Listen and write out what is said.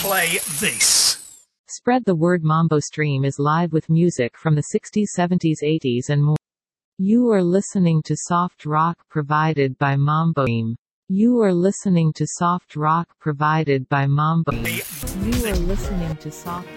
play this. Spread the word. Mambo Stream is live with music from the 60s, 70s, 80s and more. You are listening to soft rock provided by Mambo Stream. You are listening to soft rock provided by Mambo. You are listening to soft